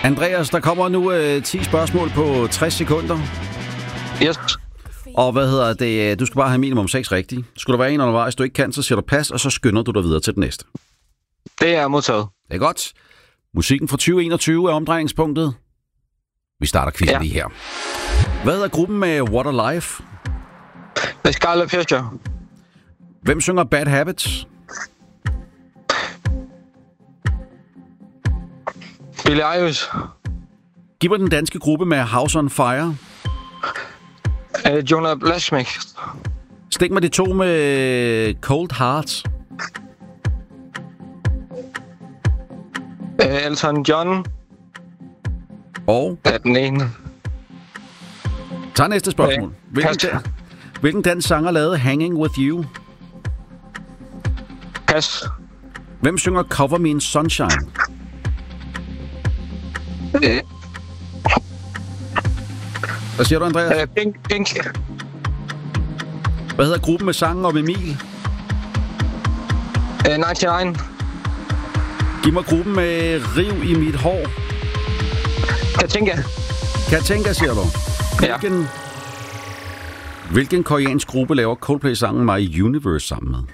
Andreas, der kommer nu 10 spørgsmål på 60 sekunder. Yes. Og du skal bare have minimum 6 rigtige. Skulle der være en undervejs, du ikke kan, så siger du pas, og så skynder du dig videre til den næste. Det er modtaget. Det er godt. Musikken fra 2021 er omdrejningspunktet. Vi starter quizzen lige her. Hvad hedder gruppen med What a Life? Det er Scarlet Fisher. Hvem synger Bad Habits? Billie Eilish. Giv mig den danske gruppe med House on Fire. Jonah Blashmik. Stik mig de 2 med Cold Hearts. Elton John. Og? Er den ene. Tag næste spørgsmål. Hvilken dansk sanger lavede Hanging With You? Pas. Hvem synger Cover Me in Sunshine? Hvad siger du, Andreas? Pink. Hvad hedder gruppen med sangen om Emil? 99. Giv mig gruppen med Riv i mit hår. Katinka, siger du. Hvilken koreansk gruppe laver Coldplay-sangen My Universe sammen med?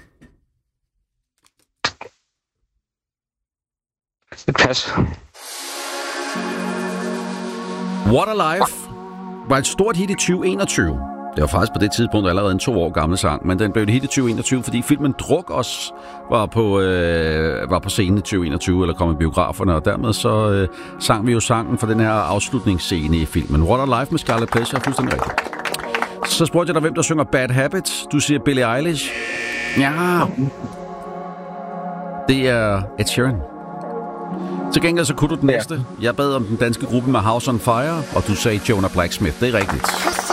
Pas. What a Life var et stort hit i 2021. Det var faktisk på det tidspunkt allerede en 2 år gammel sang, men den blev et hit i 2021, fordi filmen Druk også var på scenen i 2021, eller kom i biograferne, og dermed så sang vi jo sangen for den her afslutningsscene i filmen. What a Life med Scarlet Pleasure, fuldstændig rigtigt. Så spurgte jeg dig, hvem der synger Bad Habits. Du siger Billie Eilish. Ja, det er Ed Sheeran. Til gengæld så kunne du den næste. Jeg bad om den danske gruppe med House on Fire, og du sagde Jonah Blacksmith. Det er rigtigt.